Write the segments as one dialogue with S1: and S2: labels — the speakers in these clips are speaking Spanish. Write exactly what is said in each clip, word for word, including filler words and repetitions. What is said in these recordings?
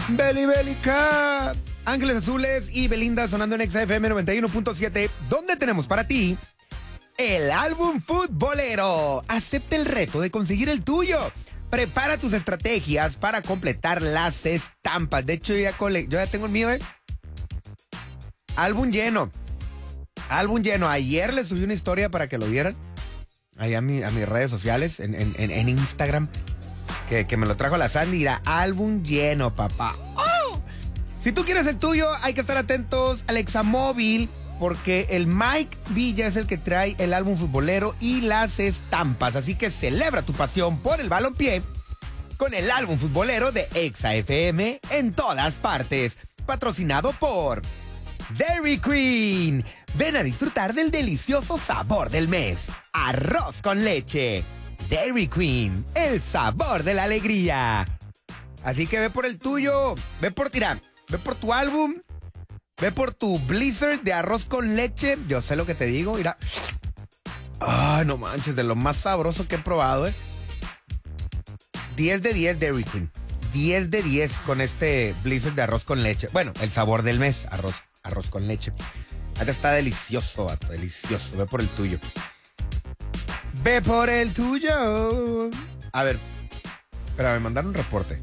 S1: Beli Bélica. Ángeles Azules y Belinda sonando en Exa F M noventa y uno punto siete, donde tenemos para ti el álbum futbolero. Acepta el reto de conseguir el tuyo. Prepara tus estrategias para completar las estampas. De hecho, yo ya, cole yo ya tengo el mío, ¿eh? Álbum lleno. Álbum lleno. Ayer les subí una historia para que lo vieran. Ahí a, mi, a mis redes sociales, en, en, en Instagram. Que, que me lo trajo la Sandy. Irá álbum lleno, papá. ¡Oh! Si tú quieres el tuyo, hay que estar atentos al Examóvil, porque el Mike Villa es el que trae el álbum futbolero y las estampas. Así que celebra tu pasión por el balompié con el álbum futbolero de Exa F M en todas partes. Patrocinado por Dairy Queen. Ven a disfrutar del delicioso sabor del mes. Arroz con leche. Dairy Queen, el sabor de la alegría. Así que ve por el tuyo. Ve por tirar. Ve por tu álbum. Ve por tu Blizzard de arroz con leche. Yo sé lo que te digo. Mira. Ay, no manches, de lo más sabroso que he probado, ¿eh? diez de diez Dairy Queen. diez de diez con este Blizzard de arroz con leche. Bueno, el sabor del mes. Arroz, arroz con leche. Ahora está delicioso, vato, delicioso. Ve por el tuyo. Ve por el tuyo. A ver. Espera, me mandaron un reporte.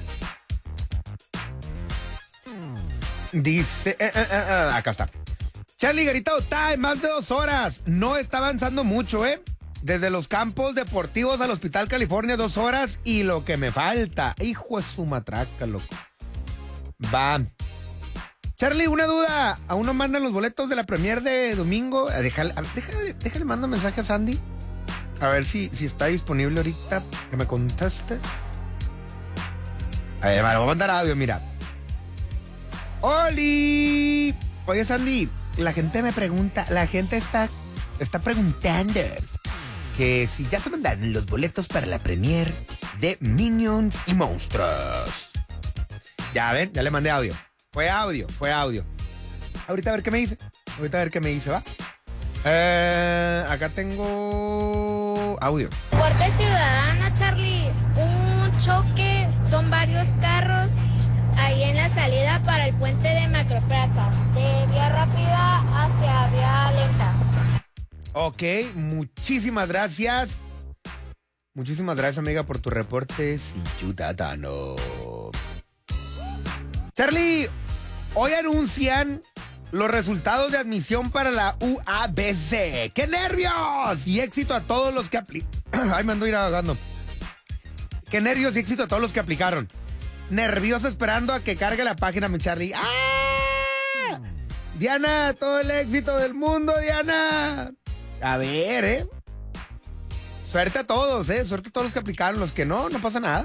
S1: Dice, eh, eh, eh, acá está. Charlie Garita Otay, más de dos horas. No está avanzando mucho, ¿eh? Desde los campos deportivos al Hospital California, dos horas y lo que me falta. Hijo de su matraca, loco. Va. Charlie, una duda. ¿Aún no mandan los boletos de la premier de domingo? Déjale, déjale, déjale mando un mensaje a Sandy. A ver si, si está disponible ahorita. Que me conteste. A ver, vale, voy a mandar audio, mira. ¡Oli! Oye, Sandy, la gente me pregunta, la gente está, está preguntando que si ya se mandaron los boletos para la premier de Minions y Monstruos. Ya ven, ya le mandé audio. Fue audio, fue audio. Ahorita a ver qué me dice. Ahorita a ver qué me dice, ¿va? Eh, acá tengo audio.
S2: Muerte ciudadana, Charlie. Un choque, son varios carros ahí en la salida para el puente de Macroplaza, de vía rápida hacia vía lenta.
S1: Ok, muchísimas gracias. Muchísimas gracias, amiga, por tu reporte ciudadano. Charlie, hoy anuncian los resultados de admisión para la U A B C. ¡Qué nervios! Y éxito a todos los que aplicaron. Ay, me ando ir ahogando. ¡Qué nervios y éxito a todos los que aplicaron! Nervioso esperando a que cargue la página, mi Charlie. ¡Ah! Diana, todo el éxito del mundo, Diana. A ver, ¿eh? Suerte a todos, ¿eh? Suerte a todos los que aplicaron. Los que no, no pasa nada.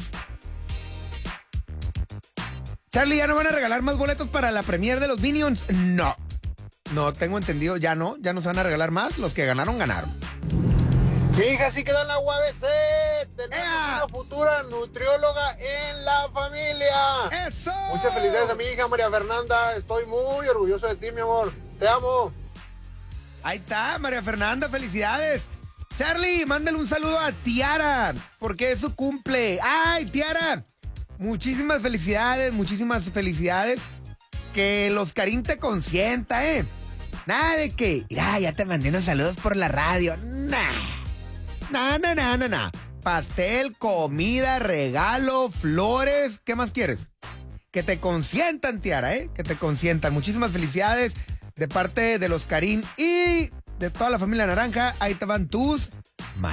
S1: Charlie, ¿ya no van a regalar más boletos para la premier de los Minions? No. No, tengo entendido, ya no. Ya no se van a regalar más. Los que ganaron, ganaron.
S3: Hija, sí queda en la U A B C. Tenemos ¡Ea! Una futura nutrióloga en la familia.
S1: ¡Eso!
S3: Muchas felicidades a mi hija María Fernanda. Estoy muy orgulloso de ti, mi amor. Te amo.
S1: Ahí está, María Fernanda, felicidades. Charlie, mándale un saludo a Tiara, porque es su cumple. ¡Ay, Tiara! Muchísimas felicidades, muchísimas felicidades. Que los Karim te consienta, ¿eh? Nada de que, mira, ya te mandé unos saludos por la radio. Nah. Nah, nah, nah, nah, nah. Pastel, comida, regalo, flores. ¿Qué más quieres? Que te consientan, Tiara, ¿eh? Que te consientan. Muchísimas felicidades de parte de los Karim y de toda la familia naranja. Ahí te van tus